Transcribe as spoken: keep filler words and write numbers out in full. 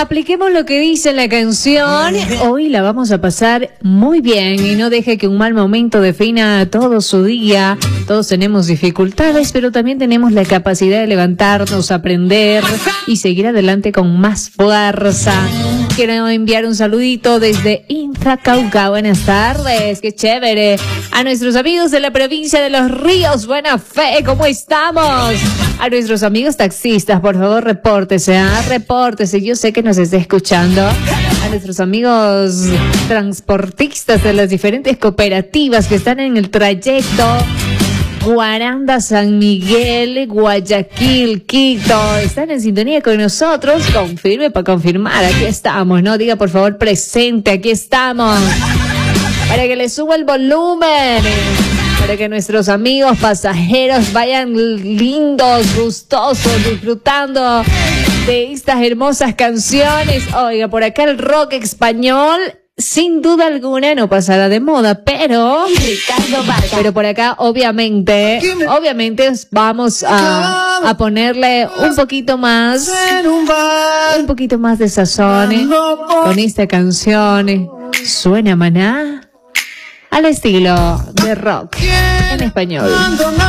Apliquemos lo que dice la canción. Hoy la vamos a pasar muy bien y no deje que un mal momento defina todo su día. Todos tenemos dificultades, pero también tenemos la capacidad de levantarnos, aprender y seguir adelante con más fuerza. Quiero enviar un saludito desde Intra Cauca. Buenas tardes, qué chévere. A nuestros amigos de la provincia de Los Ríos, buena fe, ¿cómo estamos? A nuestros amigos taxistas, por favor, repórtese, ¿ah? Repórtese, yo sé que nos está escuchando. A nuestros amigos transportistas de las diferentes cooperativas que están en el trayecto Guaranda, San Miguel, Guayaquil, Quito, están en sintonía con nosotros. Confirme para confirmar, aquí estamos, ¿no? Diga por favor presente, aquí estamos, para que le suba el volumen, para que nuestros amigos pasajeros vayan lindos, gustosos, disfrutando de estas hermosas canciones. Oiga, por acá el rock español sin duda alguna no pasará de moda, pero pero por acá obviamente, obviamente vamos a, a ponerle un poquito más, un poquito más de sazón ¿eh? Con esta canción. Suena Maná al estilo de rock en español.